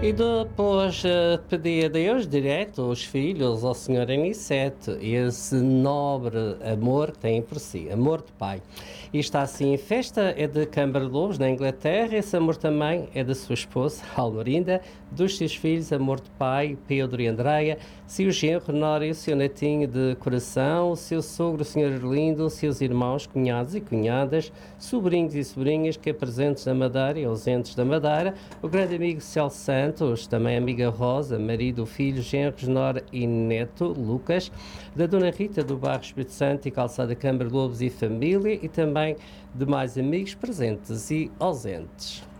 E depois pedi a Deus direto, os filhos, ao Senhor Aniceto, esse nobre amor que tem por si, amor de pai. E está assim, a festa é de Câmara de Lobos, na Inglaterra, esse amor também é da sua esposa, Almorinda, dos seus filhos, amor de pai, Pedro e Andreia, seu genro, Nório, seu netinho de coração, o seu sogro, o Senhor Arlindo, seus irmãos, cunhados e cunhadas, sobrinhos e sobrinhas que é presentes da Madeira e ausentes da Madeira, o grande amigo Celso Santos, também a amiga Rosa, marido, filho, genros, nora e neto, Lucas, da Dona Rita do Bairro Espírito Santo e Calçada Câmara Lobos e família, e também demais amigos presentes e ausentes.